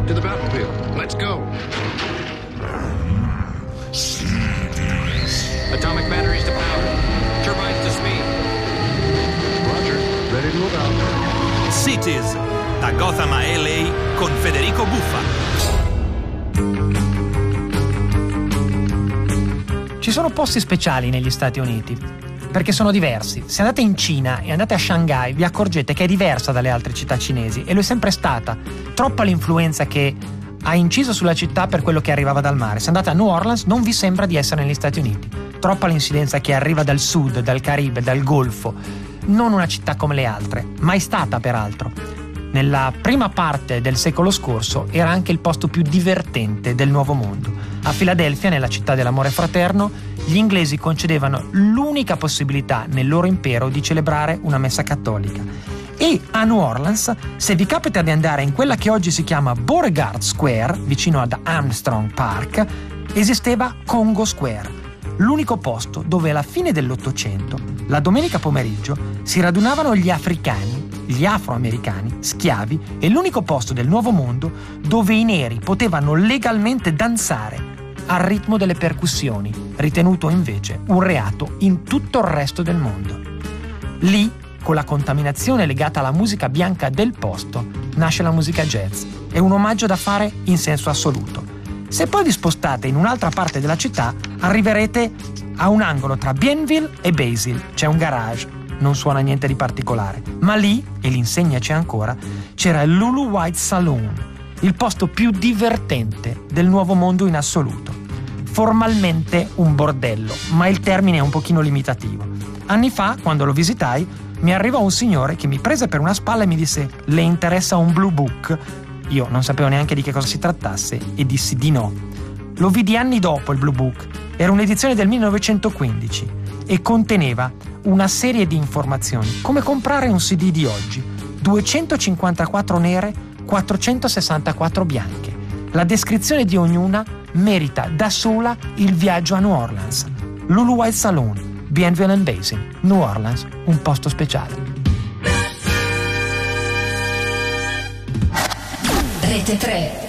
To the battlefield. Let's go. Atomic batteries to power. Turbines to speed. Roger. Ready to move out. Cities, da Gotham a LA con Federico Buffa. Ci sono posti speciali negli Stati Uniti, perché sono diversi. Se andate in Cina e andate a Shanghai, vi accorgete che è diversa dalle altre città cinesi, e lo è sempre stata. Troppa l'influenza che ha inciso sulla città per quello che arrivava dal mare. Se andate a New Orleans non vi sembra di essere negli Stati Uniti. Troppa l'incidenza che arriva dal sud, dal Caribe, dal Golfo. Non una città come le altre, mai stata peraltro. Nella prima parte del secolo scorso era anche il posto più divertente del Nuovo Mondo. A Filadelfia, nella città dell'amore fraterno, gli inglesi concedevano l'unica possibilità nel loro impero di celebrare una messa cattolica. E a New Orleans, se vi capita di andare in quella che oggi si chiama Beauregard Square, vicino ad Armstrong Park, esisteva Congo Square, l'unico posto dove alla fine dell'Ottocento, la domenica pomeriggio, si radunavano gli africani, gli afroamericani, schiavi, e l'unico posto del Nuovo Mondo dove i neri potevano legalmente danzare al ritmo delle percussioni, ritenuto invece un reato in tutto il resto del mondo. Lì, con la contaminazione legata alla musica bianca del posto, nasce la musica jazz. È un omaggio da fare in senso assoluto. Se poi vi spostate in un'altra parte della città, arriverete a un angolo tra Bienville e Basil. C'è un garage, non suona niente di particolare. Ma lì, e l'insegna c'è ancora, c'era il Lulu White Saloon, il posto più divertente del Nuovo Mondo in assoluto. Formalmente un bordello, ma il termine è un pochino limitativo. Anni fa, quando lo visitai, mi arrivò un signore che mi prese per una spalla e mi disse: «Le interessa un Blue Book?» Io non sapevo neanche di che cosa si trattasse e dissi di no. Lo vidi anni dopo il Blue Book. Era un'edizione del 1915 e conteneva una serie di informazioni, come comprare un CD di oggi: 254 nere, 464 bianche. La descrizione di ognuna merita da sola il viaggio a New Orleans. Lulu White Saloon, Bienville and Basin, New Orleans, un posto speciale. Rete 3.